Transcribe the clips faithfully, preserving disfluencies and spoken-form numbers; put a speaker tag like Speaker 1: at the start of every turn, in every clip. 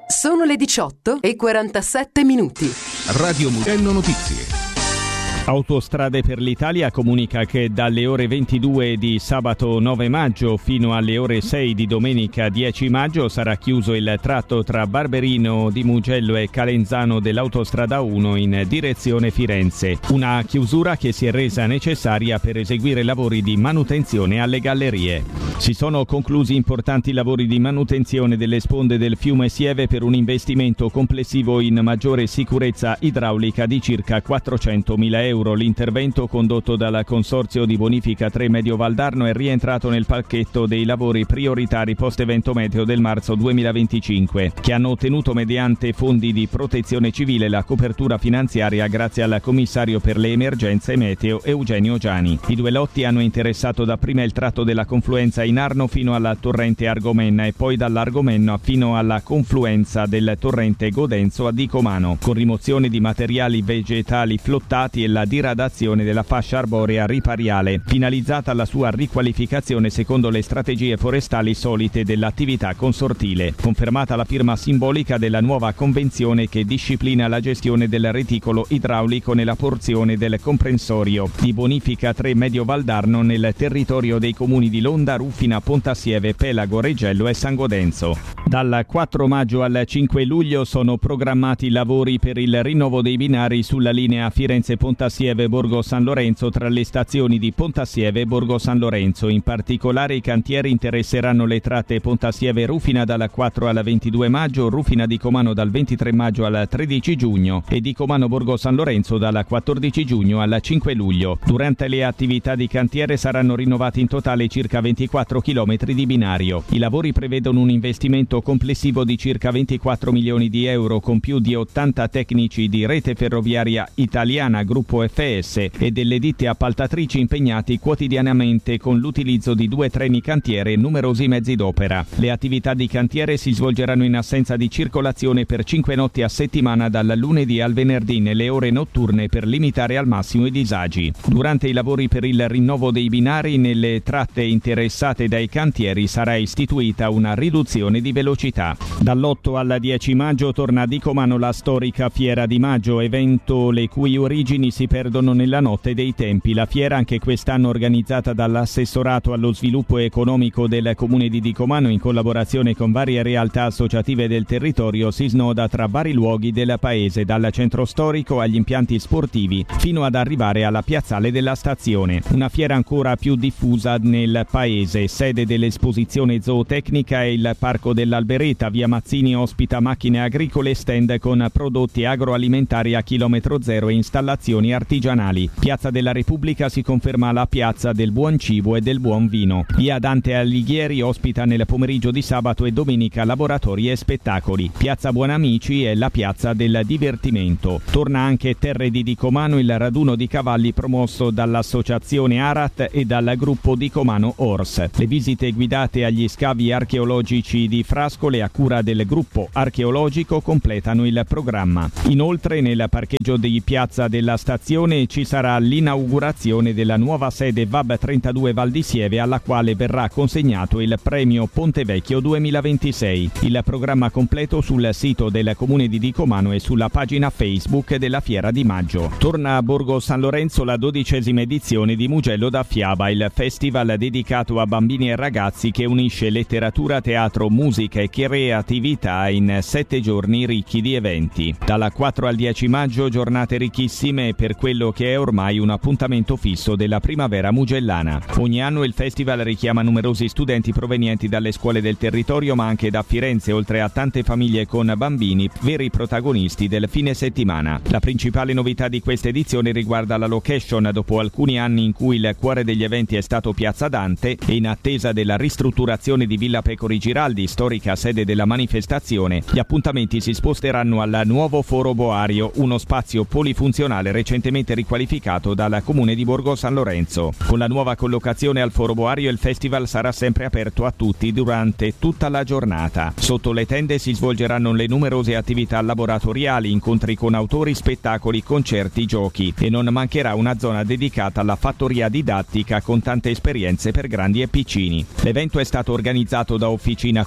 Speaker 1: Sono le diciotto e quarantasette minuti.
Speaker 2: Radio Mugello Notizie.
Speaker 3: Autostrade per l'Italia comunica che dalle ore ventidue di sabato nove maggio fino alle ore sei di domenica dieci maggio sarà chiuso il tratto tra Barberino di Mugello e Calenzano dell'autostrada uno in direzione Firenze. Una chiusura che si è resa necessaria per eseguire lavori di manutenzione alle gallerie. Si sono conclusi importanti lavori di manutenzione delle sponde del fiume Sieve per un investimento complessivo in maggiore sicurezza idraulica di circa quattrocentomila euro. L'intervento condotto dal Consorzio di Bonifica tre Medio Valdarno è rientrato nel pacchetto dei lavori prioritari post-evento meteo del marzo duemilaventicinque, che hanno ottenuto mediante fondi di protezione civile la copertura finanziaria grazie al commissario per le emergenze meteo Eugenio Giani. I due lotti hanno interessato dapprima il tratto della confluenza in Arno fino alla torrente Argomenna e poi dall'Argomenno fino alla confluenza del torrente Godenzo a Dicomano, con rimozione di materiali vegetali flottati e la diradazione della fascia arborea ripariale, finalizzata alla sua riqualificazione secondo le strategie forestali solite dell'attività consortile. Confermata la firma simbolica della nuova convenzione che disciplina la gestione del reticolo idraulico nella porzione del comprensorio di Bonifica tre Medio Valdarno nel territorio dei comuni di Londa, Rufina, Pontassieve, Pelago, Reggello e San Godenzo. Dal quattro maggio al cinque luglio sono programmati lavori per il rinnovo dei binari sulla linea Firenze-Pontassieve Borgo San Lorenzo tra le stazioni di Pontassieve e Borgo San Lorenzo. In particolare i cantieri interesseranno le tratte Pontassieve-Rufina dal quattro al ventidue maggio, Rufina-Dicomano dal ventitré maggio al tredici giugno e Dicomano-Borgo San Lorenzo dal quattordici giugno al cinque luglio. Durante le attività di cantiere saranno rinnovati in totale circa ventiquattro chilometri di binario. I lavori prevedono un investimento complessivo di circa ventiquattro milioni di euro con più di ottanta tecnici di Rete Ferroviaria Italiana, Gruppo F S e delle ditte appaltatrici impegnati quotidianamente con l'utilizzo di due treni cantiere e numerosi mezzi d'opera. Le attività di cantiere si svolgeranno in assenza di circolazione per cinque notti a settimana dal lunedì al venerdì nelle ore notturne per limitare al massimo i disagi. Durante i lavori per il rinnovo dei binari nelle tratte interessate dai cantieri sarà istituita una riduzione di velocità. Dall'otto al dieci maggio torna a Dicomano la storica Fiera di Maggio, evento le cui origini si perdono nella notte dei tempi. La fiera, anche quest'anno organizzata dall'assessorato allo sviluppo economico del comune di Dicomano in collaborazione con varie realtà associative del territorio, si snoda tra vari luoghi del paese, dal centro storico agli impianti sportivi fino ad arrivare alla piazzale della stazione. Una fiera ancora più diffusa nel paese. Sede dell'esposizione zootecnica è il Parco dell'Albereta. Via Mazzini ospita macchine agricole e stand con prodotti agroalimentari a chilometro zero e installazioni artigianali. Piazza della Repubblica si conferma la piazza del buon cibo e del buon vino. Via Dante Alighieri ospita nel pomeriggio di sabato e domenica laboratori e spettacoli. Piazza Buonamici è la piazza del divertimento. Torna anche Terre di Dicomano il raduno di cavalli promosso dall'associazione Arat e dal gruppo Dicomano Horse. Le visite guidate agli scavi archeologici di Frascole a cura del gruppo archeologico completano il programma. Inoltre nel parcheggio di piazza della stazione ci sarà l'inaugurazione della nuova sede V A B trentadue Val di Sieve, alla quale verrà consegnato il premio Pontevecchio duemilaventisei. Il programma completo sul sito del comune di Dicomano e sulla pagina Facebook della Fiera di Maggio. Torna a Borgo San Lorenzo la dodicesima edizione di Mugello da Fiaba, il festival dedicato a bambini e ragazzi che unisce letteratura, teatro, musica e creatività in sette giorni ricchi di eventi. Dalla quattro al dieci maggio giornate ricchissime per quello che è ormai un appuntamento fisso della primavera mugellana. Ogni anno il festival richiama numerosi studenti provenienti dalle scuole del territorio, ma anche da Firenze, oltre a tante famiglie con bambini, veri protagonisti del fine settimana. La principale novità di questa edizione riguarda la location. Dopo alcuni anni in cui il cuore degli eventi è stato Piazza Dante e in attesa della ristrutturazione di Villa Pecori Giraldi, storica sede della manifestazione, gli appuntamenti si sposteranno al nuovo Foro Boario, uno spazio polifunzionale recentemente riqualificato dal comune di Borgo San Lorenzo. Con la nuova collocazione al Foro Boario il festival sarà sempre aperto a tutti durante tutta la giornata. Sotto le tende si svolgeranno le numerose attività laboratoriali, incontri con autori, spettacoli, concerti, giochi e non mancherà una zona dedicata alla fattoria didattica con tante esperienze per grandi e piccini. L'evento è stato organizzato da Officina Cubo, la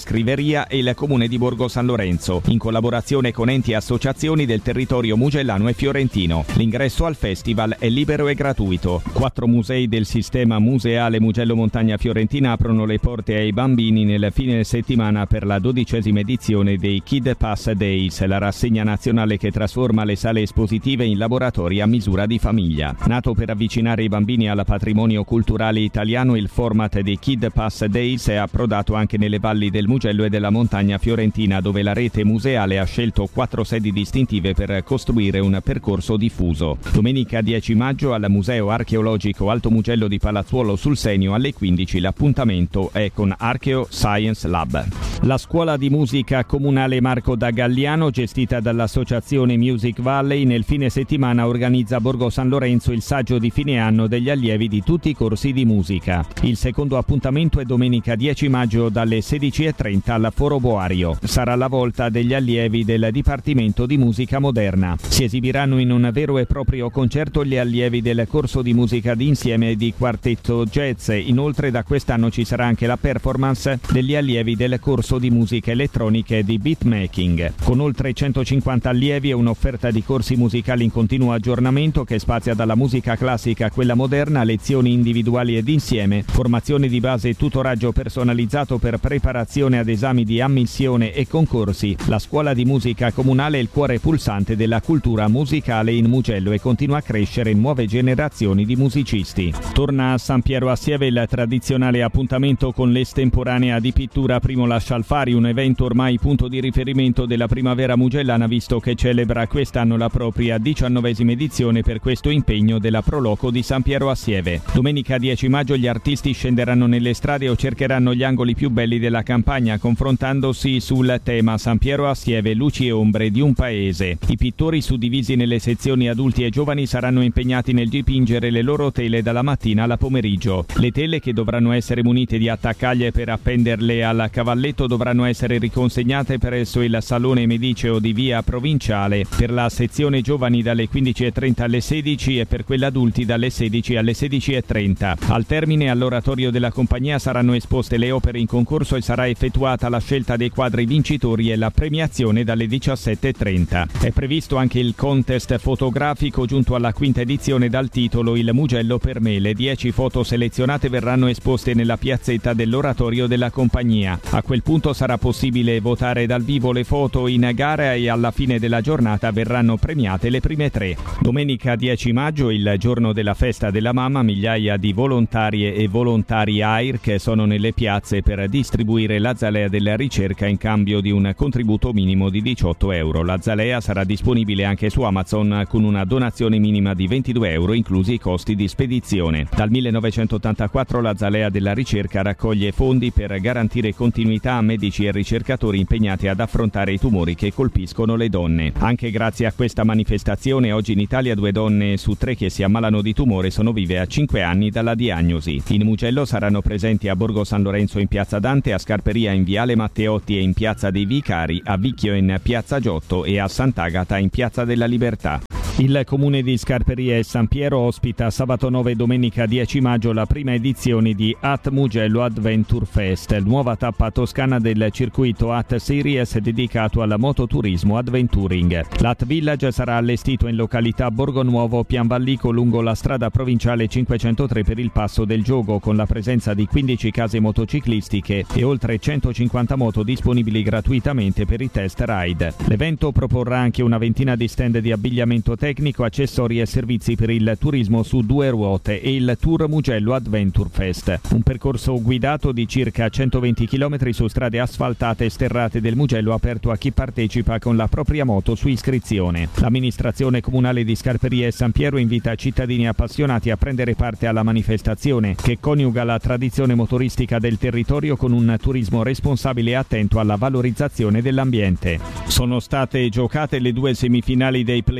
Speaker 3: Scriveria e il Comune di Borgo San Lorenzo, in collaborazione con enti e associazioni del territorio mugellano e fiorentino. L'ingresso al festival è libero e gratuito. Quattro musei del sistema museale Mugello Montagna Fiorentina aprono le porte ai bambini nel fine settimana per la dodicesima edizione dei Kid Pass Days, la rassegna nazionale che trasforma le sale espositive in laboratori a misura di famiglia. Nato per avvicinare i bambini al patrimonio culturale italiano, il format dei Kid Pass Days è approdato anche nelle valli del Mugello e della Montagna Fiorentina, dove la rete museale ha scelto quattro sedi distintive per costruire un percorso diffuso. Domenica dieci maggio al Museo Archeologico Alto Mugello di Palazzuolo sul Senio alle quindici l'appuntamento è con Archeo Science Lab. La scuola di musica comunale Marco da Galliano, gestita dall'associazione Music Valley, nel fine settimana organizza a Borgo San Lorenzo il saggio di fine anno degli allievi di tutti i corsi di musica. Il secondo appuntamento è domenica dieci maggio dalle sedici e trenta al Foro Boario. Sarà la volta degli allievi del Dipartimento di Musica Moderna. Si esibiranno in un vero e proprio concerto gli allievi del corso di musica d'insieme di quartetto jazz. Inoltre da quest'anno ci sarà anche la performance degli allievi del corso di musica elettronica e di beatmaking. Con oltre centocinquanta allievi e un'offerta di corsi musicali in continuo aggiornamento che spazia dalla musica classica a quella moderna, lezioni individuali ed insieme, formazione di base e tutoraggio personalizzato per preparazione ad esami di ammissione e concorsi. La scuola di musica comunale è il cuore pulsante della cultura musicale in Mugello e continua a crescere in nuove generazioni di musicisti. Torna a San Piero a Sieve il tradizionale appuntamento con l'estemporanea di pittura Primo Lascialfari, un evento ormai punto di riferimento della primavera mugellana, visto che celebra quest'anno la propria diciannovesima edizione per questo impegno della Proloco di San Piero a Sieve. Domenica dieci maggio gli artisti scenderanno nelle strade o cercheranno gli angoli più belli della campagna, confrontandosi sul tema San Piero a Sieve, luci e ombre di un paese. I pittori, suddivisi nelle sezioni adulti e giovani, saranno impegnati nel dipingere le loro tele dalla mattina alla pomeriggio. Le tele, che dovranno essere munite di attaccaglie per appenderle al cavalletto, dovranno essere riconsegnate presso il Salone Mediceo di Via Provinciale per la sezione giovani dalle quindici e trenta alle sedici e per quella adulti dalle sedici alle sedici e trenta. Al termine, all'oratorio della compagnia saranno esposte le opere in concorso e sarà effettuata la scelta dei quadri vincitori e la premiazione dalle diciassette e trenta. È previsto anche il contest fotografico giunto alla quinta edizione dal titolo Il Mugello per me. Le dieci foto selezionate verranno esposte nella piazzetta dell'oratorio della compagnia. A quel punto sarà possibile votare dal vivo le foto in gara e alla fine della giornata verranno premiate le prime tre. Domenica dieci maggio, il giorno della festa della mamma, migliaia di volontarie e volontari A I R che sono nelle piazze per distribuire la zalea della ricerca in cambio di un contributo minimo di diciotto euro. La zalea sarà disponibile anche su Amazon con una donazione minima di ventidue euro, inclusi i costi di spedizione. Dal millenovecentottantaquattro la zalea della ricerca raccoglie fondi per garantire continuità a medici e ricercatori impegnati ad affrontare i tumori che colpiscono le donne. Anche grazie a questa manifestazione oggi in Italia due donne su tre che si ammalano di tumore sono vive a cinque anni dalla diagnosi. In Mugello saranno presenti a Borgo San Lorenzo in piazza Dante, a Scarperia in Viale Matteotti e in piazza dei Vicari, a Vicchio in piazza Giotto e a Sant'Agata in piazza della Libertà. Il comune di Scarperia e San Piero ospita sabato nove e domenica dieci maggio la prima edizione di At Mugello Adventure Fest, nuova tappa toscana del circuito At Series dedicato al mototurismo adventuring. L'At Village sarà allestito in località Borgonuovo Pianvallico lungo la strada provinciale cinquecentotre per il Passo del Giogo, con la presenza di quindici case motociclistiche e oltre centocinquanta moto disponibili gratuitamente per i test ride. L'evento proporrà anche una ventina di stand di abbigliamento tecnico, accessori e servizi per il turismo su due ruote e il Tour Mugello Adventure Fest, un percorso guidato di circa centoventi chilometri su strade asfaltate e sterrate del Mugello, aperto a chi partecipa con la propria moto su iscrizione. L'amministrazione comunale di Scarperia e San Piero invita cittadini appassionati a prendere parte alla manifestazione, che coniuga la tradizione motoristica del territorio con un turismo responsabile e attento alla valorizzazione dell'ambiente. Sono state giocate le due semifinali dei play-off nella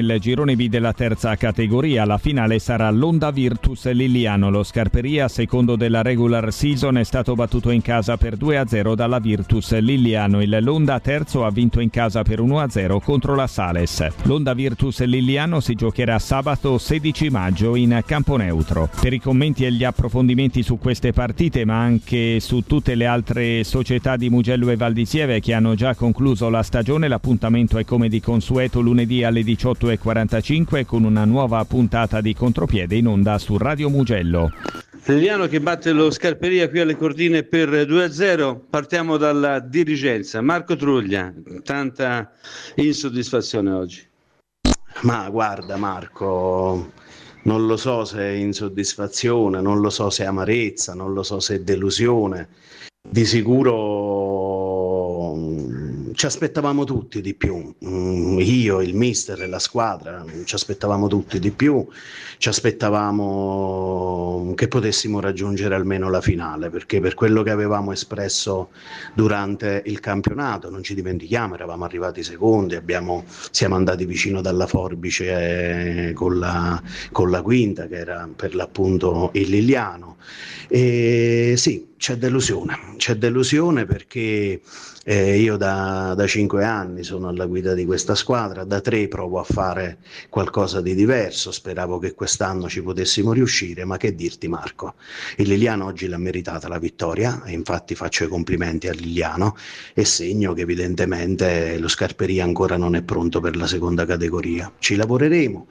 Speaker 3: nel girone B della terza categoria. La finale sarà l'Onda Virtus Liliano. Lo Scarperia, secondo della regular season, è stato battuto in casa per due a zero dalla Virtus Liliano. Il Londa, terzo, ha vinto in casa per uno a zero contro la Sales. L'Onda Virtus Liliano si giocherà sabato sedici maggio in campo neutro. Per i commenti e gli approfondimenti su queste partite, ma anche su tutte le altre società di Mugello e Val di Sieve che hanno già concluso la stagione, l'appuntamento è come di consueto lunedì alle diciotto e quarantacinque con una nuova puntata di Contropiede in onda su Radio Mugello.
Speaker 4: Liliano che batte lo Scarperia qui alle Cordine per due a zero. Partiamo dalla dirigenza. Marco Truglia, tanta insoddisfazione oggi.
Speaker 5: Ma guarda Marco, non lo so se è insoddisfazione, non lo so se è amarezza, non lo so se è delusione. Di sicuro mh, ci aspettavamo tutti di più, mh, io, il mister e la squadra, ci aspettavamo tutti di più, ci aspettavamo che potessimo raggiungere almeno la finale, perché per quello che avevamo espresso durante il campionato, non ci dimentichiamo, eravamo arrivati secondi, abbiamo, siamo andati vicino dalla forbice eh, con, la, con la quinta, che era per l'appunto il Liliano. E sì, c'è delusione, c'è delusione perché eh, io da, da cinque anni sono alla guida di questa squadra, da tre provo a fare qualcosa di diverso, speravo che quest'anno ci potessimo riuscire, ma che dirti Marco, il Liliano oggi l'ha meritata la vittoria e infatti faccio i complimenti al Liliano e segno che evidentemente lo Scarperia ancora non è pronto per la seconda categoria, ci lavoreremo.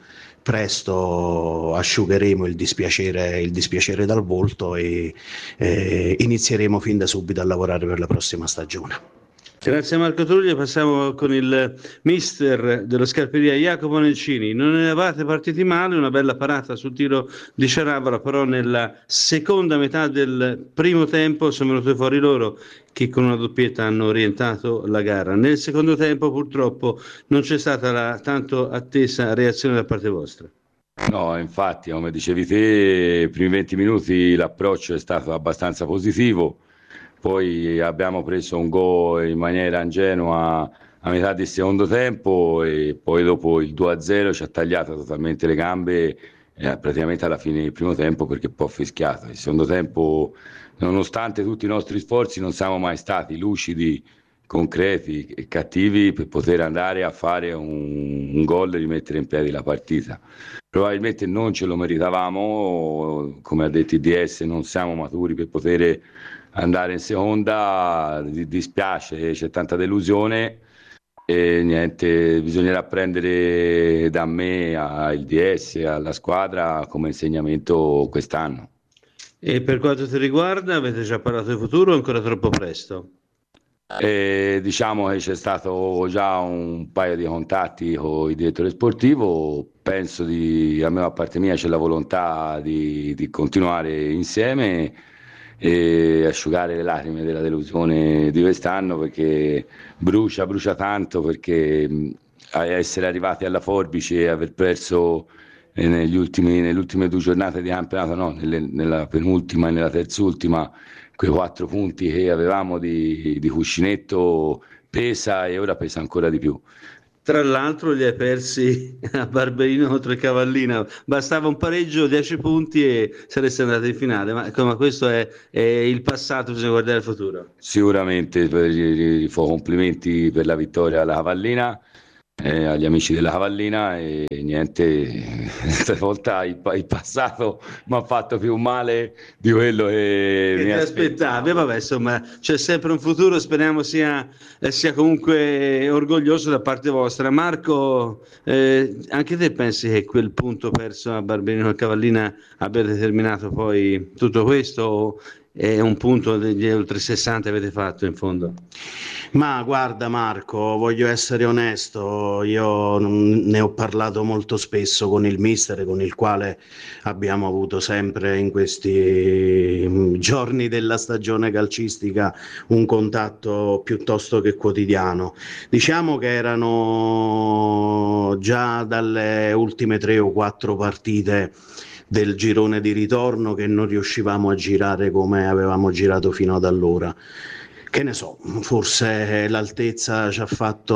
Speaker 5: Presto asciugheremo il dispiacere, il dispiacere dal volto e eh, inizieremo fin da subito a lavorare per la prossima stagione.
Speaker 4: Grazie Marco Truglia, passiamo con il mister dello Scarperia Jacopo Nencini. Non eravate partiti male, una bella parata sul tiro di Ceravola, però nella seconda metà del primo tempo sono venuti fuori loro che con una doppietta hanno orientato la gara. Nel secondo tempo purtroppo non c'è stata la tanto attesa reazione da parte vostra.
Speaker 6: No, infatti, come dicevi te, i primi venti minuti l'approccio è stato abbastanza positivo. Poi abbiamo preso un gol in maniera ingenua a metà del secondo tempo e poi dopo il due a zero ci ha tagliato totalmente le gambe eh, praticamente alla fine del primo tempo perché poi ha fischiato. Il secondo tempo, nonostante tutti i nostri sforzi, non siamo mai stati lucidi, concreti e cattivi per poter andare a fare un, un gol e rimettere in piedi la partita. Probabilmente non ce lo meritavamo, come ha detto il D S, non siamo maturi per poter andare in seconda, dispiace, c'è tanta delusione e niente, bisognerà prendere da me al D S, alla squadra come insegnamento quest'anno.
Speaker 4: E per quanto ti riguarda, avete già parlato di futuro o ancora troppo presto?
Speaker 6: E diciamo che c'è stato già un paio di contatti con il direttore sportivo, penso di, almeno a parte mia c'è la volontà di, di continuare insieme e asciugare le lacrime della delusione di quest'anno perché brucia, brucia tanto perché essere arrivati alla forbice e aver perso negli ultimi, nelle ultime due giornate di campionato, no, nelle, nella penultima e nella terzultima, quei quattro punti che avevamo di, di cuscinetto pesa e ora pesa ancora di più.
Speaker 4: Tra l'altro li hai persi a Barberino contro il Cavallina, bastava un pareggio, dieci punti e sareste andati in finale, ma come questo è, è il passato, bisogna guardare il futuro.
Speaker 6: Sicuramente, gli fa complimenti per la vittoria alla Cavallina, eh, agli amici della Cavallina e niente, stavolta il, il passato mi ha fatto più male di quello che, che mi aspettavi.
Speaker 4: Vabbè, insomma, c'è sempre un futuro, speriamo sia, sia comunque orgoglioso da parte vostra. Marco, eh, anche te pensi che quel punto perso a Barberino e Cavallina abbia determinato poi tutto questo o è un punto degli oltre sessanta avete fatto in fondo?
Speaker 5: Ma guarda Marco, voglio essere onesto, io ne ho parlato molto spesso con il mister con il quale abbiamo avuto sempre in questi giorni della stagione calcistica un contatto piuttosto che quotidiano. Diciamo che erano già dalle ultime tre o quattro partite del girone di ritorno che non riuscivamo a girare come avevamo girato fino ad allora. che ne so, forse l'altezza ci ha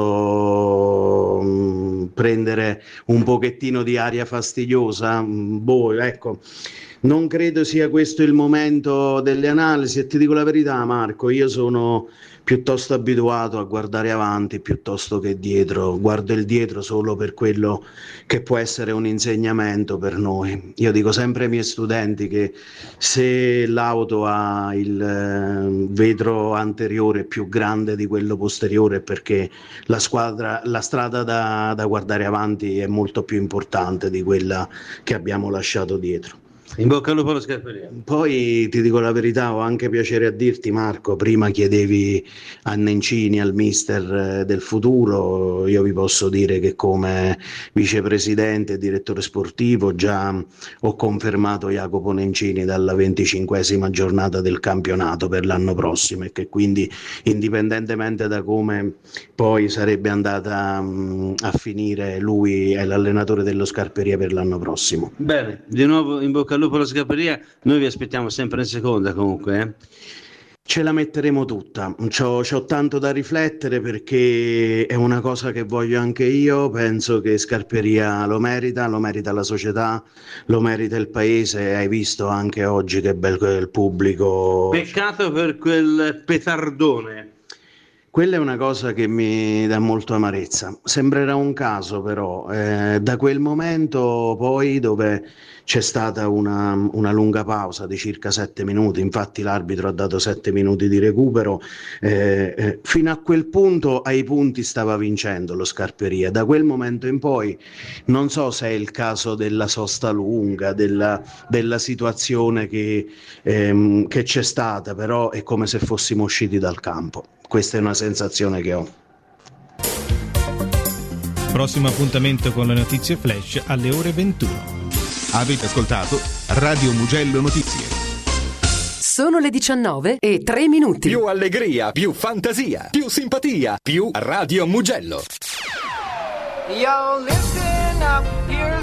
Speaker 5: fatto mh, prendere un pochettino di aria fastidiosa, boh, ecco. Non credo sia questo il momento delle analisi e ti dico la verità, Marco, io sono piuttosto abituato a guardare avanti piuttosto che dietro, guardo il dietro solo per quello che può essere un insegnamento per noi. Io dico sempre ai miei studenti che se l'auto ha il eh, vetro anteriore più grande di quello posteriore è perché la, squadra, la strada da, da guardare avanti è molto più importante di quella che abbiamo lasciato dietro.
Speaker 4: In bocca al lupo allo Scarperia.
Speaker 5: Poi ti dico la verità, ho anche piacere a dirti, Marco, prima chiedevi a Nencini, al mister del futuro, io vi posso dire che come vicepresidente e direttore sportivo già ho confermato Jacopo Nencini dalla venticinquesima giornata del campionato per l'anno prossimo e che quindi indipendentemente da come poi sarebbe andata mh, a finire, lui è l'allenatore dello Scarperia per l'anno prossimo.
Speaker 4: Bene, di nuovo in bocca al lupo alla Scarperia, noi vi aspettiamo sempre in seconda comunque, eh?
Speaker 5: Ce la metteremo tutta, c'ho, c'ho tanto da riflettere perché è una cosa che voglio anche io, penso che Scarperia lo merita, lo merita la società, lo merita il paese, hai visto anche oggi che bel il pubblico.
Speaker 4: Peccato per quel petardone.
Speaker 5: Quella è una cosa che mi dà molto amarezza. Sembrerà un caso, però, eh, da quel momento poi dove c'è stata una, una lunga pausa di circa sette minuti, infatti l'arbitro ha dato sette minuti di recupero, eh, eh, fino a quel punto ai punti stava vincendo lo Scarperia. Da quel momento in poi non so se è il caso della sosta lunga, della, della situazione che, ehm, che c'è stata, però è come se fossimo usciti dal campo. Questa è una sensazione che ho.
Speaker 7: Prossimo appuntamento con le notizie flash alle ore ventuno.
Speaker 2: Avete ascoltato Radio Mugello Notizie.
Speaker 1: Sono le diciannove e tre minuti.
Speaker 8: Più allegria, più fantasia, più simpatia, più Radio Mugello.
Speaker 9: Yo, listen.